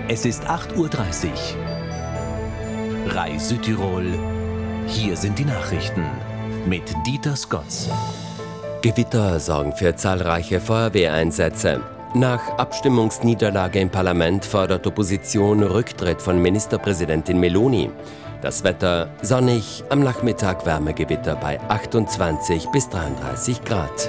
Es ist 8:30 Uhr. RAI Südtirol. Hier sind die Nachrichten mit Dieter Scotts. Gewitter sorgen für zahlreiche Feuerwehreinsätze. Nach Abstimmungsniederlage im Parlament fordert Opposition Rücktritt von Ministerpräsidentin Meloni. Das Wetter sonnig, am Nachmittag Wärmegewitter bei 28 bis 33 Grad.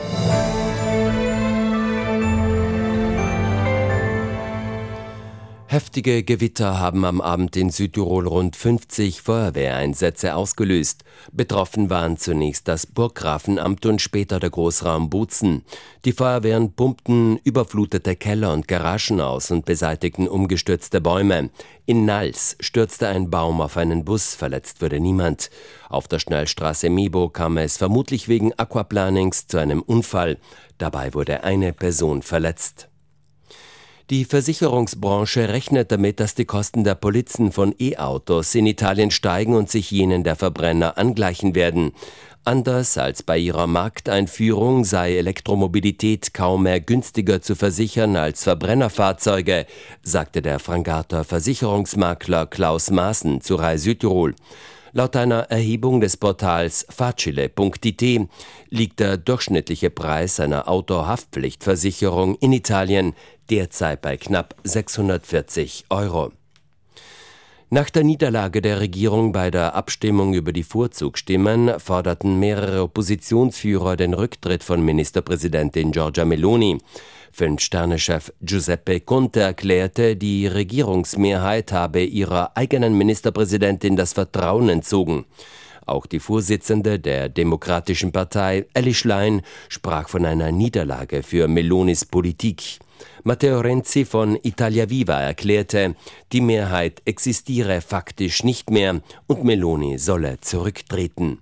Heftige Gewitter haben am Abend in Südtirol rund 50 Feuerwehreinsätze ausgelöst. Betroffen waren zunächst das Burggrafenamt und später der Großraum Bozen. Die Feuerwehren pumpten überflutete Keller und Garagen aus und beseitigten umgestürzte Bäume. In Nals stürzte ein Baum auf einen Bus, verletzt wurde niemand. Auf der Schnellstraße Mebo kam es vermutlich wegen Aquaplanings zu einem Unfall. Dabei wurde eine Person verletzt. Die Versicherungsbranche rechnet damit, dass die Kosten der Polizen von E-Autos in Italien steigen und sich jenen der Verbrenner angleichen werden. Anders als bei ihrer Markteinführung sei Elektromobilität kaum mehr günstiger zu versichern als Verbrennerfahrzeuge, sagte der Frangarter Versicherungsmakler Klaus Maaßen zu RAI Südtirol. Laut einer Erhebung des Portals facile.it liegt der durchschnittliche Preis einer Autohaftpflichtversicherung in Italien derzeit bei knapp 640 €. Nach der Niederlage der Regierung bei der Abstimmung über die Vorzugsstimmen forderten mehrere Oppositionsführer den Rücktritt von Ministerpräsidentin Giorgia Meloni. Fünf-Sterne-Chef Giuseppe Conte erklärte, die Regierungsmehrheit habe ihrer eigenen Ministerpräsidentin das Vertrauen entzogen. Auch die Vorsitzende der Demokratischen Partei, Elly Schlein, sprach von einer Niederlage für Melonis Politik. Matteo Renzi von Italia Viva erklärte, die Mehrheit existiere faktisch nicht mehr und Meloni solle zurücktreten.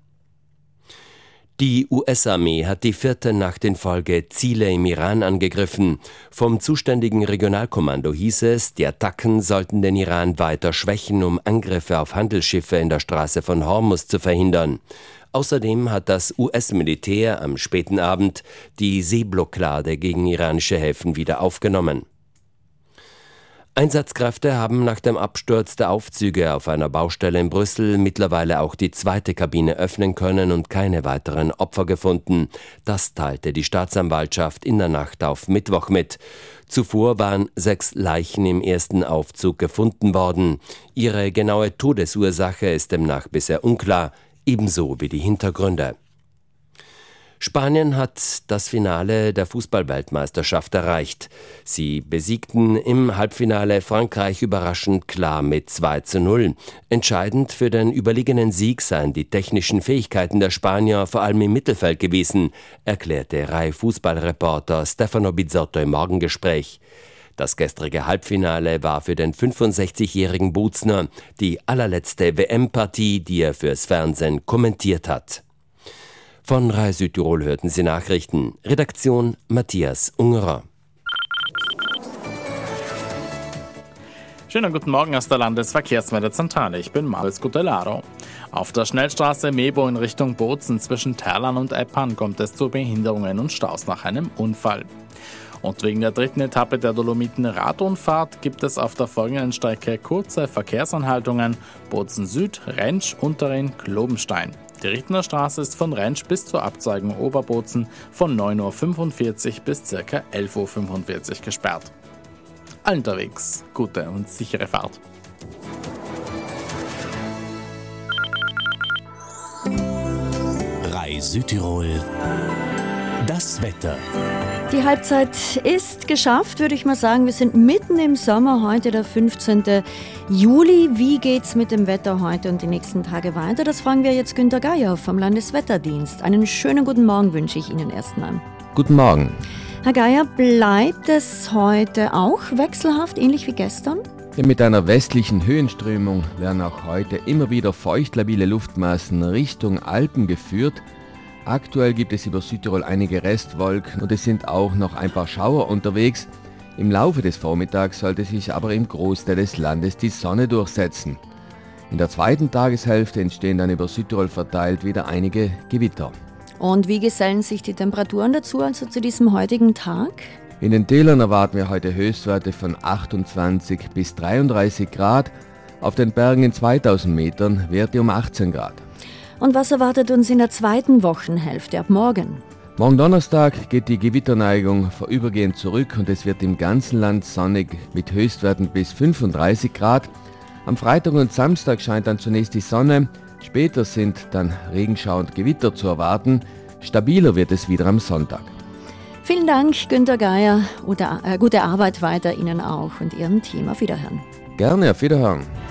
Die US-Armee hat die vierte Nacht in Folge Ziele im Iran angegriffen. Vom zuständigen Regionalkommando hieß es, die Attacken sollten den Iran weiter schwächen, um Angriffe auf Handelsschiffe in der Straße von Hormuz zu verhindern. Außerdem hat das US-Militär am späten Abend die Seeblockade gegen iranische Häfen wieder aufgenommen. Einsatzkräfte haben nach dem Absturz der Aufzüge auf einer Baustelle in Brüssel mittlerweile auch die zweite Kabine öffnen können und keine weiteren Opfer gefunden. Das teilte die Staatsanwaltschaft in der Nacht auf Mittwoch mit. Zuvor waren 6 Leichen im ersten Aufzug gefunden worden. Ihre genaue Todesursache ist demnach bisher unklar, ebenso wie die Hintergründe. Spanien hat das Finale der Fußball-Weltmeisterschaft erreicht. Sie besiegten im Halbfinale Frankreich überraschend klar mit 2:0. Entscheidend für den überlegenen Sieg seien die technischen Fähigkeiten der Spanier vor allem im Mittelfeld gewesen, erklärte RAI-Fußballreporter Stefano Bizzotto im Morgengespräch. Das gestrige Halbfinale war für den 65-jährigen Bozner die allerletzte WM-Partie, die er fürs Fernsehen kommentiert hat. Von RAI Südtirol hörten Sie Nachrichten. Redaktion Matthias Ungerer. Schönen guten Morgen aus der Landesverkehrsmeldezentrale. Ich bin Marius Gutellaro. Auf der Schnellstraße Mebo in Richtung Bozen zwischen Terlan und Eppan kommt es zu Behinderungen und Staus nach einem Unfall. Und wegen der dritten Etappe der Dolomiten-Radrundfahrt gibt es auf der folgenden Strecke kurze Verkehrsanhaltungen: Bozen Süd, Rentsch, Unterrhin, Globenstein. Die Rittner Straße ist von Rentsch bis zur Abzweigung Oberbozen von 9:45 Uhr bis ca. 11:45 Uhr gesperrt. Allen unterwegs gute und sichere Fahrt. RAI Südtirol. Das Wetter. Die Halbzeit ist geschafft, würde ich mal sagen. Wir sind mitten im Sommer, heute der 15. Juli. Wie geht's mit dem Wetter heute und die nächsten Tage weiter? Das fragen wir jetzt Günter Geier vom Landeswetterdienst. Einen schönen guten Morgen wünsche ich Ihnen erstmal. Guten Morgen. Herr Geier, bleibt es heute auch wechselhaft, ähnlich wie gestern? Ja, mit einer westlichen Höhenströmung werden auch heute immer wieder feuchtlabile Luftmassen Richtung Alpen geführt. Aktuell gibt es über Südtirol einige Restwolken und es sind auch noch ein paar Schauer unterwegs. Im Laufe des Vormittags sollte sich aber im Großteil des Landes die Sonne durchsetzen. In der zweiten Tageshälfte entstehen dann über Südtirol verteilt wieder einige Gewitter. Und wie gesellen sich die Temperaturen dazu, also zu diesem heutigen Tag? In den Tälern erwarten wir heute Höchstwerte von 28 bis 33 Grad, auf den Bergen in 2000 Metern Werte um 18 Grad. Und was erwartet uns in der zweiten Wochenhälfte ab morgen? Morgen Donnerstag geht die Gewitterneigung vorübergehend zurück und es wird im ganzen Land sonnig mit Höchstwerten bis 35 Grad. Am Freitag und Samstag scheint dann zunächst die Sonne, später sind dann Regenschauer und Gewitter zu erwarten. Stabiler wird es wieder am Sonntag. Vielen Dank, Günter Geier. Gute Arbeit weiter Ihnen auch und Ihrem Team. Auf Wiederhören. Gerne, auf Wiederhören.